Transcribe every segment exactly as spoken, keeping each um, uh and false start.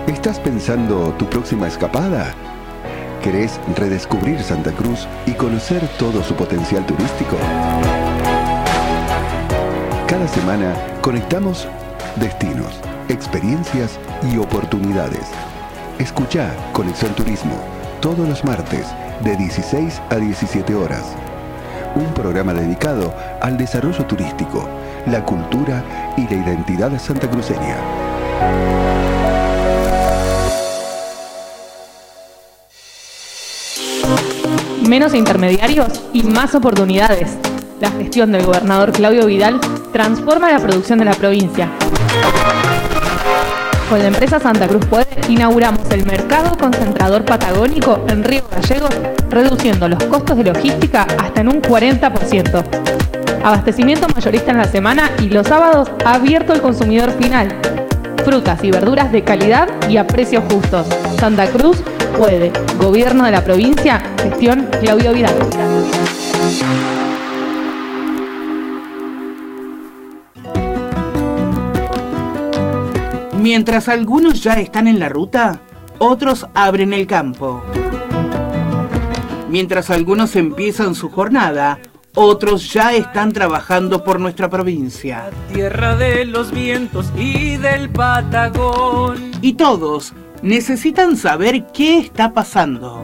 ¿Estás pensando tu próxima escapada? ¿Querés redescubrir Santa Cruz y conocer todo su potencial turístico? Cada semana conectamos destinos, experiencias y oportunidades. Escuchá Conexión Turismo todos los martes de dieciséis a diecisiete horas. Un programa dedicado al desarrollo turístico, la cultura y la identidad santacruceña. Menos intermediarios y más oportunidades. La gestión del gobernador Claudio Vidal transforma la producción de la provincia. Con la empresa Santa Cruz Puede inauguramos el mercado concentrador patagónico en Río Gallegos, reduciendo los costos de logística hasta en un cuarenta por ciento. Abastecimiento mayorista en la semana y los sábados abierto al consumidor final. Frutas y verduras de calidad y a precios justos. Santa Cruz Puede. Gobierno de la provincia. Gestión Claudio Vidal. Mientras algunos ya están en la ruta, otros abren el campo. Mientras algunos empiezan su jornada, otros ya están trabajando por nuestra provincia. La tierra de los vientos y del Patagón. Y todos necesitan saber qué está pasando.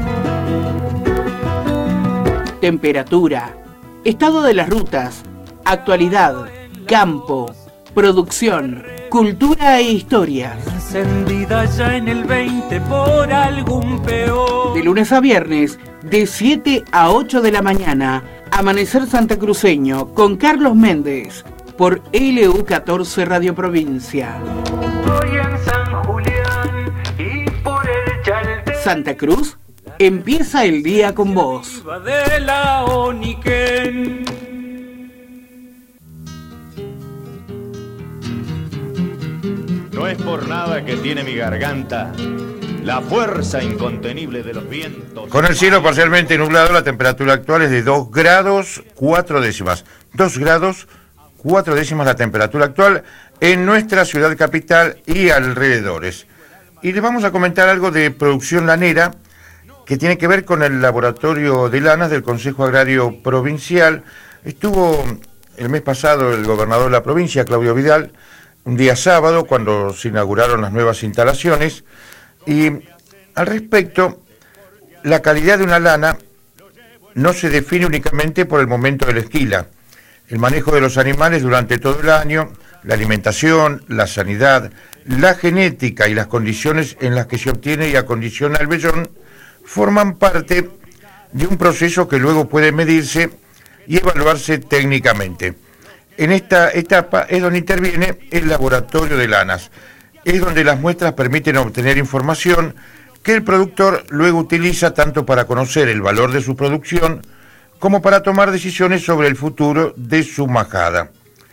Temperatura, estado de las rutas, actualidad, campo, producción, cultura e historia. Encendida ya en el veinte por algún peor. De lunes a viernes, de siete a ocho de la mañana, Amanecer Santacruceño con Carlos Méndez por L U catorce Radio Provincia. Estoy en San Julián y por el Chaltén. Santa Cruz empieza el día con vos. De la Oniquén. No es por nada que tiene mi garganta la fuerza incontenible de los vientos. Con el cielo parcialmente nublado, la temperatura actual es de dos grados cuatro décimas. dos grados cuatro décimas la temperatura actual en nuestra ciudad capital y alrededores. Y les vamos a comentar algo de producción lanera que tiene que ver con el laboratorio de lanas del Consejo Agrario Provincial. Estuvo el mes pasado el gobernador de la provincia, Claudio Vidal, un día sábado, cuando se inauguraron las nuevas instalaciones, y al respecto, la calidad de una lana no se define únicamente por el momento de la esquila. El manejo de los animales durante todo el año, la alimentación, la sanidad, la genética y las condiciones en las que se obtiene y acondiciona el vellón forman parte de un proceso que luego puede medirse y evaluarse técnicamente. En esta etapa es donde interviene el laboratorio de lanas. Es donde las muestras permiten obtener información que el productor luego utiliza tanto para conocer el valor de su producción como para tomar decisiones sobre el futuro de su majada.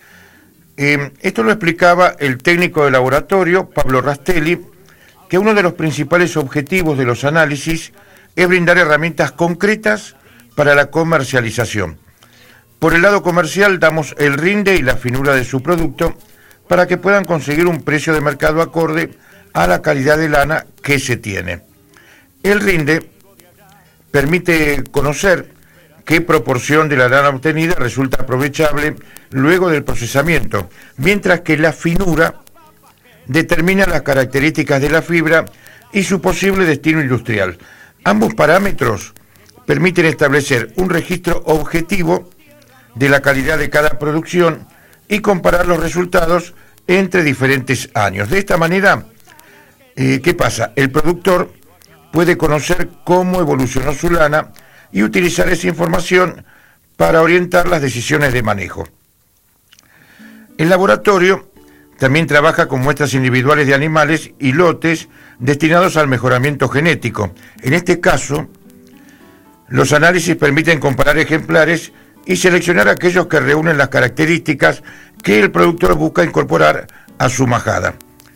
Eh, esto lo explicaba el técnico de laboratorio, Pablo Rastelli, que uno de los principales objetivos de los análisis es brindar herramientas concretas para la comercialización. Por el lado comercial damos el rinde y la finura de su producto para que puedan conseguir un precio de mercado acorde a la calidad de lana que se tiene. El rinde permite conocer qué proporción de la lana obtenida resulta aprovechable luego del procesamiento, mientras que la finura determina las características de la fibra y su posible destino industrial. Ambos parámetros permiten establecer un registro objetivo de la calidad de cada producción y comparar los resultados entre diferentes años. De esta manera, eh, ¿qué pasa? El productor puede conocer cómo evolucionó su lana y utilizar esa información para orientar las decisiones de manejo. El laboratorio también trabaja con muestras individuales de animales y lotes destinados al mejoramiento genético. En este caso, los análisis permiten comparar ejemplares y seleccionar aquellos que reúnen las características que el productor busca incorporar a su majada.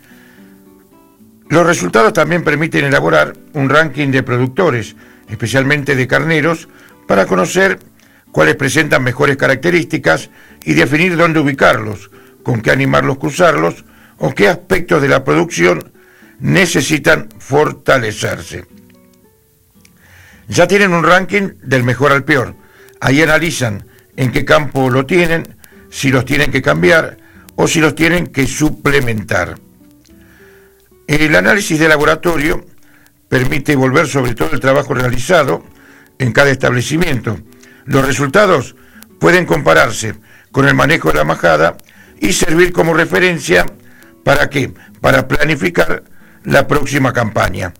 Los resultados también permiten elaborar un ranking de productores, especialmente de carneros, para conocer cuáles presentan mejores características y definir dónde ubicarlos, con qué animarlos cruzarlos o qué aspectos de la producción necesitan fortalecerse. Ya tienen un ranking del mejor al peor. Ahí analizan en qué campo lo tienen, si los tienen que cambiar o si los tienen que suplementar. El análisis de laboratorio permite volver sobre todo el trabajo realizado en cada establecimiento. Los resultados pueden compararse con el manejo de la majada y servir como referencia ¿para qué? Para planificar la próxima campaña.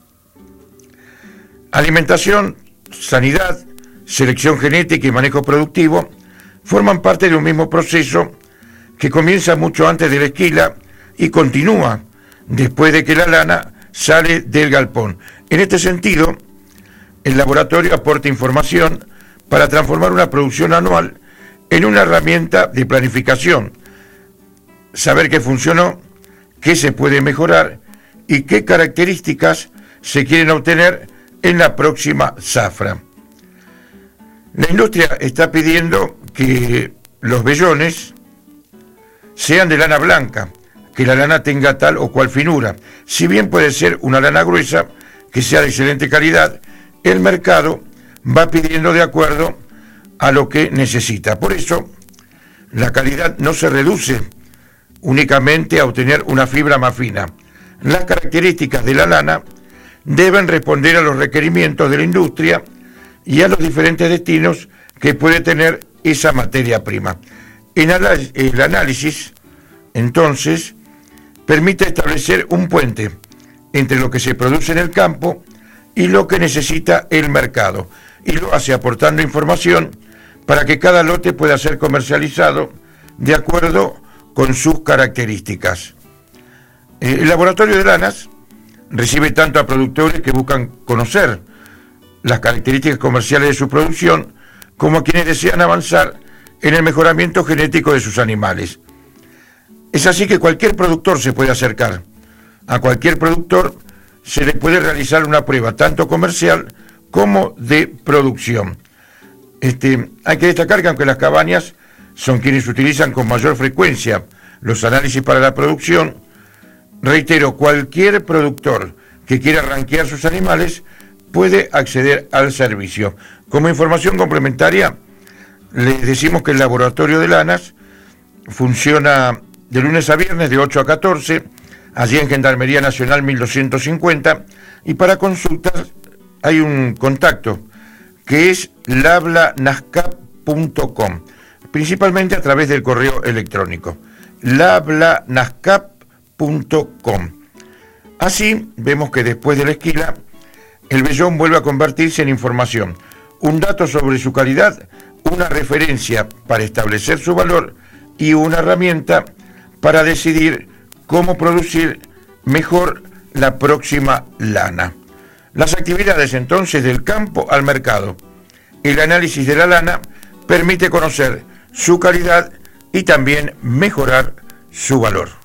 Alimentación, sanidad, selección genética y manejo productivo forman parte de un mismo proceso que comienza mucho antes de la esquila y continúa después de que la lana sale del galpón. En este sentido, el laboratorio aporta información para transformar una producción anual en una herramienta de planificación, saber qué funcionó, qué se puede mejorar y qué características se quieren obtener en la próxima zafra. La industria está pidiendo que los vellones sean de lana blanca, que la lana tenga tal o cual finura. Si bien puede ser una lana gruesa, que sea de excelente calidad, el mercado va pidiendo de acuerdo a lo que necesita. Por eso, la calidad no se reduce únicamente a obtener una fibra más fina. Las características de la lana deben responder a los requerimientos de la industria y a los diferentes destinos que puede tener esa materia prima. El análisis, entonces, permite establecer un puente entre lo que se produce en el campo y lo que necesita el mercado, y lo hace aportando información para que cada lote pueda ser comercializado de acuerdo con sus características. El laboratorio de lanas recibe tanto a productores que buscan conocer las características comerciales de su producción, como a quienes desean avanzar en el mejoramiento genético de sus animales. Es así que cualquier productor se puede acercar. A cualquier productor se le puede realizar una prueba, tanto comercial como de producción. Este, hay que destacar que aunque las cabañas son quienes utilizan con mayor frecuencia los análisis para la producción, reitero, cualquier productor que quiera rankear sus animales puede acceder al servicio. Como información complementaria, les decimos que el laboratorio de lanas funciona de lunes a viernes de ocho a catorce, allí en Gendarmería Nacional mil doscientos cincuenta, y para consultas hay un contacto que es lablanascap punto com, principalmente a través del correo electrónico lablanascap punto com. Así vemos que después de la esquila el vellón vuelve a convertirse en información, un dato sobre su calidad, una referencia para establecer su valor y una herramienta para decidir cómo producir mejor la próxima lana. Las actividades entonces del campo al mercado. El análisis de la lana permite conocer su calidad y también mejorar su valor.